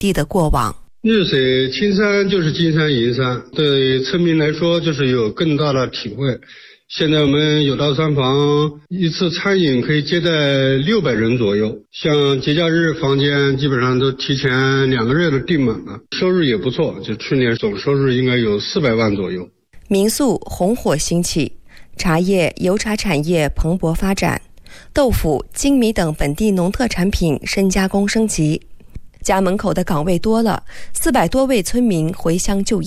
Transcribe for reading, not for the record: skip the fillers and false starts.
地的过往。 日水青山就是金山银山，对村民来说就是有更大的体会。现在我们有道山房一次餐饮可以接待600人左右，像节假日房间基本上都提前2个月都订满了，收入也不错，就去年总收入应该有400万左右。 民宿红火兴起，茶叶、油茶产业蓬勃发展，豆腐、精米等本地农特产品深加工升级。家门口的岗位多了，400多位村民回乡就业。